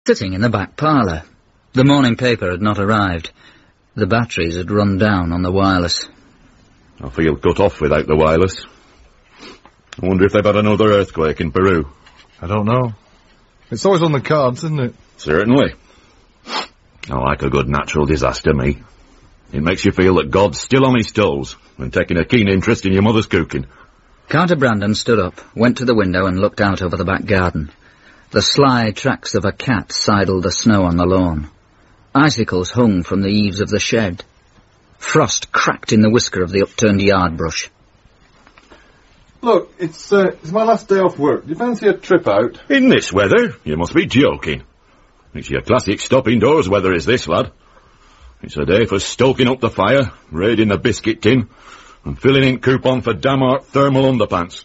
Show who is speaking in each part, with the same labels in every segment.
Speaker 1: Sitting in the back parlour. The morning paper had not arrived. The batteries had run down on the wireless.
Speaker 2: I feel cut off without the wireless. I wonder if they've had another earthquake in Peru.
Speaker 3: I don't know. It's always on the cards, isn't it?
Speaker 2: Certainly. I like a good natural disaster, me. It makes you feel that God's still on his toes and taking a keen interest in your mother's cooking.
Speaker 1: Carter Brandon stood up, went to the window and looked out over the back garden. The sly tracks of a cat sidled the snow on the lawn. Icicles hung from the eaves of the shed. Frost cracked in the whisker of the upturned yard brush.
Speaker 3: Look, it's my last day off work. Do you fancy a trip out?
Speaker 2: In this weather? You must be joking. It's your classic stop-indoors weather is this, lad. It's a day for stoking up the fire, raiding the biscuit tin, and filling in coupon for Damart thermal underpants.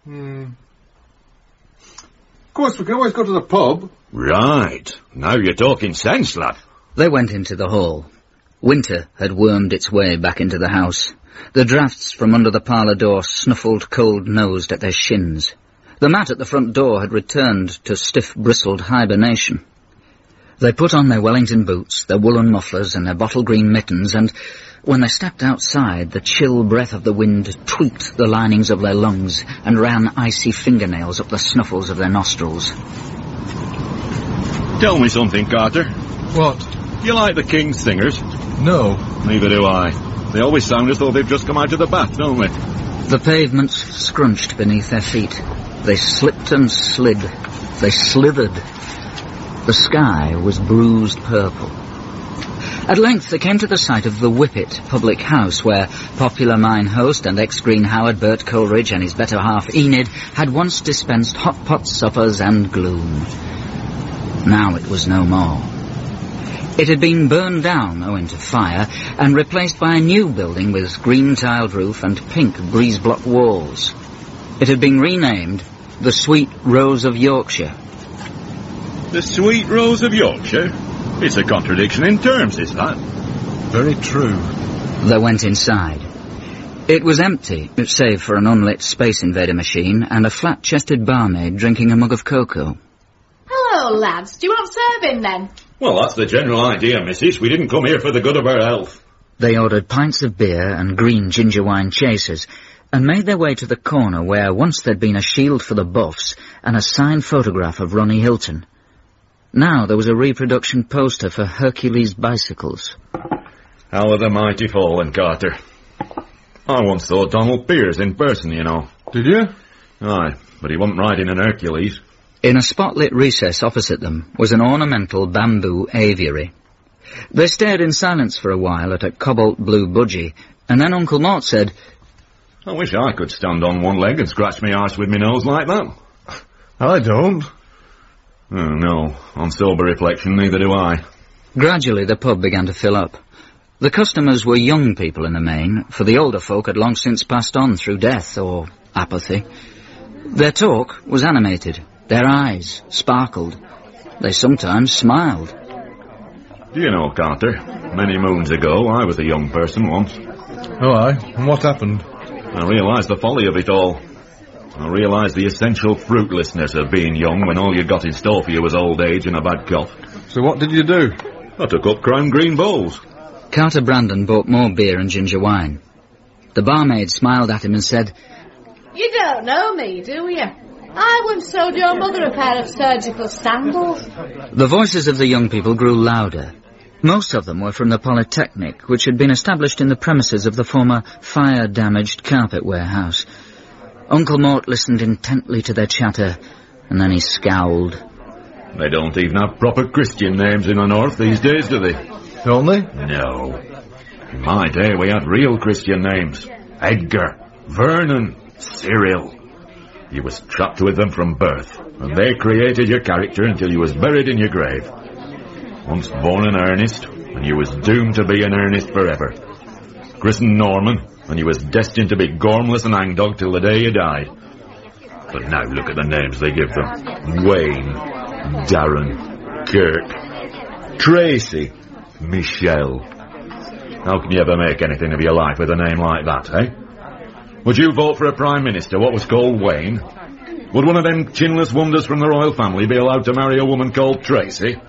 Speaker 3: Of course, we can always go to the pub.
Speaker 2: Right. Now you're talking sense, lad.
Speaker 1: They went into the hall. Winter had wormed its way back into the house. The draughts from under the parlour door snuffled cold-nosed at their shins. The mat at the front door had returned to stiff-bristled hibernation. They put on their Wellington boots, their woolen mufflers and their bottle-green mittens, and when they stepped outside, the chill breath of the wind tweaked the linings of their lungs and ran icy fingernails up the snuffles of their nostrils.
Speaker 2: Tell me something, Carter.
Speaker 3: What?
Speaker 2: You like the King's singers?
Speaker 3: No.
Speaker 2: Neither do I. They always sound as though they've just come out of the bath, don't they?
Speaker 1: The pavements scrunched beneath their feet. They slipped and slid. They slithered. The sky was bruised purple. At length they came to the site of the Whippet public house, where popular mine host and ex-Green Howard Bert Coleridge and his better half Enid had once dispensed hot pot suppers and gloom. Now it was no more. It had been burned down owing to fire and replaced by a new building with green-tiled roof and pink breeze-block walls. It had been renamed the Sweet Rose of Yorkshire.
Speaker 2: The Sweet Rose of Yorkshire? It's a contradiction in terms, is that?
Speaker 3: Very true.
Speaker 1: They went inside. It was empty, save for an unlit Space Invader machine and a flat-chested barmaid drinking a mug of cocoa.
Speaker 4: Hello, lads. Do you want serving, then?
Speaker 2: Well, that's the general idea, missus. We didn't come here for the good of our health.
Speaker 1: They ordered pints of beer and green ginger wine chasers, and made their way to the corner where once there'd been a shield for the Buffs and a signed photograph of Ronnie Hilton. Now there was a reproduction poster for Hercules bicycles.
Speaker 2: How are the mighty fallen, Carter? I once saw Donald Pierce in person, you know.
Speaker 3: Did you?
Speaker 2: Aye, but he wasn't riding an Hercules.
Speaker 1: In a spotlit recess opposite them was an ornamental bamboo aviary. They stared in silence for a while at a cobalt blue budgie, and then Uncle Mort said,
Speaker 2: I wish I could stand on one leg and scratch me arse with my nose like that.
Speaker 3: I don't.
Speaker 2: Oh, no, on sober reflection, neither do I.
Speaker 1: Gradually the pub began to fill up. The customers were young people in the main, for the older folk had long since passed on through death or apathy. Their talk was animated. Their eyes sparkled. They sometimes smiled.
Speaker 2: Do you know, Carter, many moons ago I was a young person once.
Speaker 3: Oh, aye. And what happened?
Speaker 2: I realised the folly of it all. I realised the essential fruitlessness of being young when all you got in store for you was old age and a bad cough.
Speaker 3: So what did you do?
Speaker 2: I took up Crown Green bowls.
Speaker 1: Carter Brandon bought more beer and ginger wine. The barmaid smiled at him and said,
Speaker 4: You don't know me, do you? I once sold your mother a pair of surgical sandals.
Speaker 1: The voices of the young people grew louder. Most of them were from the Polytechnic, which had been established in the premises of the former fire-damaged carpet warehouse. Uncle Mort listened intently to their chatter, and then he scowled.
Speaker 2: They don't even have proper Christian names in the north these days, do they?
Speaker 3: Don't they?
Speaker 2: No. In my day, we had real Christian names. Edgar, Vernon, Cyril. You was trapped with them from birth, and they created your character until you was buried in your grave. Once born an Ernest, and you was doomed to be an Ernest forever. Christened Norman, and you was destined to be gormless and hangdog till the day you died. But now look at the names they give them. Wayne, Darren, Kirk, Tracy, Michelle. How can you ever make anything of your life with a name like that, eh? Would you vote for a Prime Minister what was called Wayne? Would one of them chinless wonders from the royal family be allowed to marry a woman called Tracy?